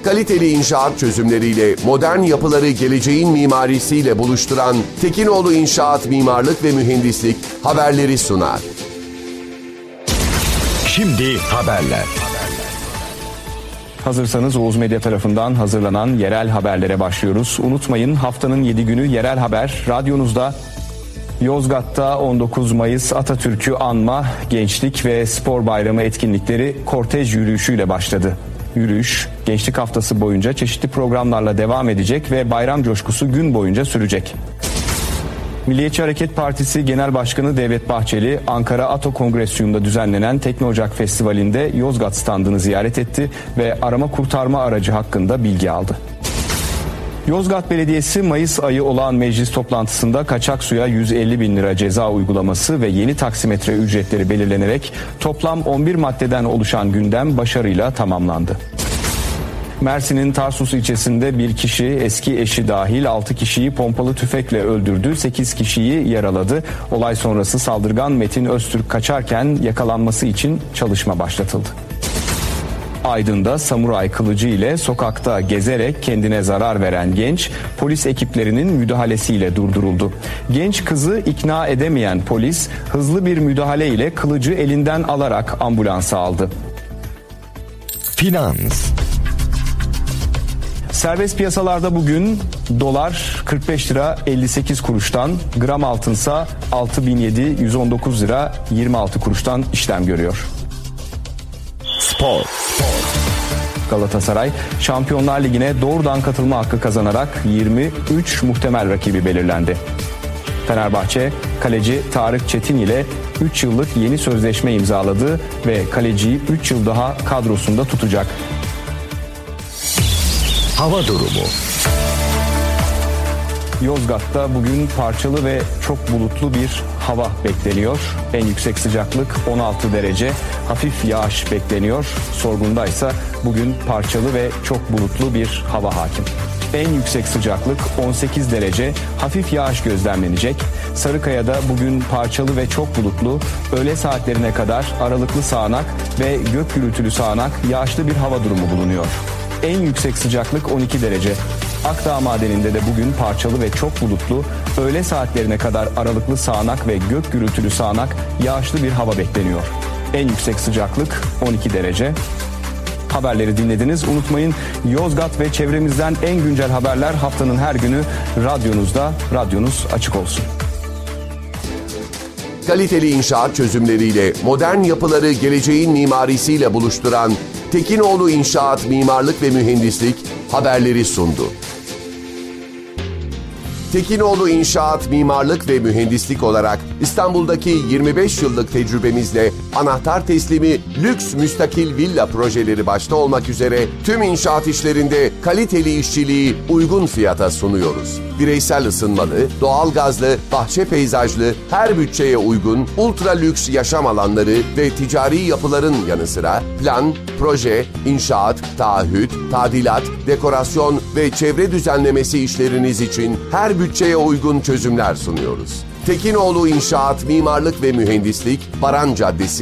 Kaliteli inşaat çözümleriyle modern yapıları geleceğin mimarisiyle buluşturan Tekinoğlu İnşaat Mimarlık ve Mühendislik haberleri sunar. Şimdi haberler. Hazırsanız Oğuz Medya tarafından hazırlanan yerel haberlere başlıyoruz. Unutmayın, haftanın 7 günü yerel haber radyonuzda. Yozgat'ta 19 Mayıs Atatürk'ü anma, gençlik ve spor bayramı etkinlikleri kortej yürüyüşüyle başladı. Yürüyüş, Gençlik Haftası boyunca çeşitli programlarla devam edecek ve bayram coşkusu gün boyunca sürecek. Milliyetçi Hareket Partisi Genel Başkanı Devlet Bahçeli, Ankara Ato Kongresyum'da düzenlenen Teknoocak Festivali'nde Yozgat standını ziyaret etti ve arama kurtarma aracı hakkında bilgi aldı. Yozgat Belediyesi Mayıs ayı olağan meclis toplantısında kaçak suya 150 bin lira ceza uygulaması ve yeni taksimetre ücretleri belirlenerek toplam 11 maddeden oluşan gündem başarıyla tamamlandı. Mersin'in Tarsus ilçesinde bir kişi eski eşi dahil 6 kişiyi pompalı tüfekle öldürdü, 8 kişiyi yaraladı. Olay sonrası saldırgan Metin Öztürk kaçarken yakalanması için çalışma başlatıldı. Aydın'da samuray kılıcı ile sokakta gezerek kendine zarar veren genç polis ekiplerinin müdahalesiyle durduruldu. Genç kızı ikna edemeyen polis hızlı bir müdahale ile kılıcı elinden alarak ambulansa aldı. Finans. Serbest piyasalarda bugün dolar 45 lira 58 kuruştan, gram altınsa 6.719 lira 26 kuruştan işlem görüyor. Spor. Galatasaray, Şampiyonlar Ligi'ne doğrudan katılma hakkı kazanarak 23 muhtemel rakibi belirlendi. Fenerbahçe, kaleci Tarık Çetin ile 3 yıllık yeni sözleşme imzaladı ve kaleciyi 3 yıl daha kadrosunda tutacak. Hava durumu. Yozgat'ta bugün parçalı ve çok bulutlu bir hava bekleniyor. En yüksek sıcaklık 16 derece, hafif yağış bekleniyor. Sorgun'daysa bugün parçalı ve çok bulutlu bir hava hakim. En yüksek sıcaklık 18 derece, hafif yağış gözlemlenecek. Sarıkaya'da bugün parçalı ve çok bulutlu, öğle saatlerine kadar aralıklı sağanak ve gök gürültülü sağanak yağışlı bir hava durumu bulunuyor. En yüksek sıcaklık 12 derece. Akdağ Madeni'nde de bugün parçalı ve çok bulutlu, öğle saatlerine kadar aralıklı sağanak ve gök gürültülü sağanak yağışlı bir hava bekleniyor. En yüksek sıcaklık 12 derece. Haberleri dinlediniz. Unutmayın, Yozgat ve çevremizden en güncel haberler haftanın her günü radyonuzda. Radyonuz açık olsun. Kaliteli inşaat çözümleriyle modern yapıları geleceğin mimarisiyle buluşturan Tekinoğlu İnşaat Mimarlık ve Mühendislik haberleri sundu. Tekinoğlu İnşaat Mimarlık ve Mühendislik olarak İstanbul'daki 25 yıllık tecrübemizle anahtar teslimi lüks müstakil villa projeleri başta olmak üzere tüm inşaat işlerinde kaliteli işçiliği uygun fiyata sunuyoruz. Bireysel ısınmalı, doğalgazlı, bahçe peyzajlı, her bütçeye uygun ultra lüks yaşam alanları ve ticari yapıların yanı sıra plan, proje, inşaat, taahhüt, tadilat, dekorasyon ve çevre düzenlemesi işleriniz için her bütçeye uygun çözümler sunuyoruz. Tekinoğlu İnşaat Mimarlık ve Mühendislik, Baran Caddesi,